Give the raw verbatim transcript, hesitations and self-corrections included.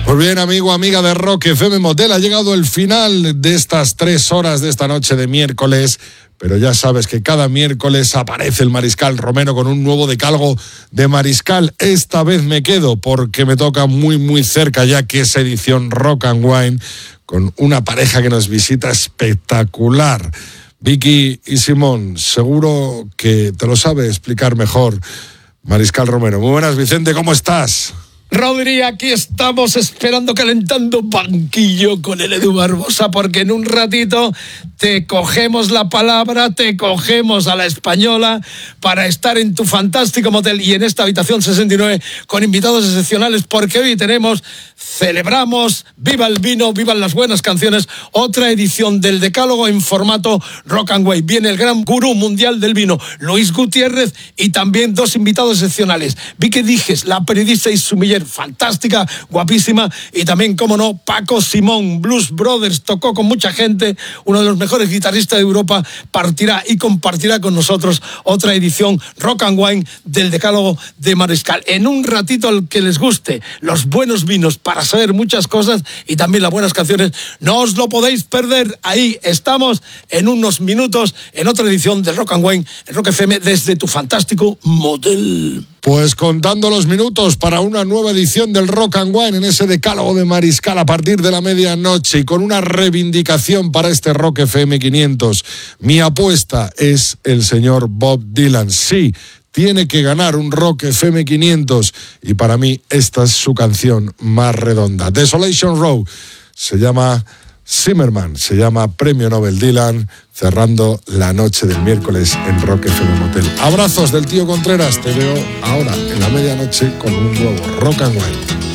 Pues bien, amigo, amiga de Rock F M Motel, ha llegado el final de estas tres horas de esta noche de miércoles, pero ya sabes que cada miércoles aparece el Mariscal Romero con un nuevo decálogo de Mariscal. Esta vez me quedo porque me toca muy, muy cerca, ya que es edición Rock and Wine, con una pareja que nos visita espectacular. Vicky y Simón, seguro que te lo sabe explicar mejor Mariscal Romero. Muy buenas, Vicente, ¿cómo estás? Rodri, aquí estamos esperando, calentando banquillo con el Edu Barbosa, porque en un ratito te cogemos la palabra, te cogemos a la española para estar en tu fantástico motel y en esta habitación sesenta y nueve con invitados excepcionales, porque hoy tenemos, celebramos, viva el vino, vivan las buenas canciones, otra edición del Decálogo en formato Rock and Wine. Viene el gran gurú mundial del vino, Luis Gutiérrez, y también dos invitados excepcionales. Vicky Dijes, la periodista y sumiller fantástica, guapísima, y también, como no, Paco Simón, Blues Brothers, tocó con mucha gente, uno de los mejores guitarristas de Europa, partirá y compartirá con nosotros otra edición Rock and Wine del Decálogo de Mariscal. En un ratito, al que les guste los buenos vinos para saber muchas cosas y también las buenas canciones, no os lo podéis perder. Ahí estamos en unos minutos en otra edición del Rock and Wine en Rock F M desde tu fantástico motel. Pues contando los minutos para una nueva edición del Rock and Wine en ese Decálogo de Mariscal a partir de la medianoche, y con una reivindicación para este Rock F M quinientos. Mi apuesta es el señor Bob Dylan. Sí, tiene que ganar un Rock F M quinientos, y para mí esta es su canción más redonda. Desolation Row se llama Zimmerman, se llama Premio Nobel Dylan, cerrando la noche del miércoles en Rock F M Motel. Abrazos del tío Contreras, te veo ahora en la medianoche con un nuevo Rock and Wine.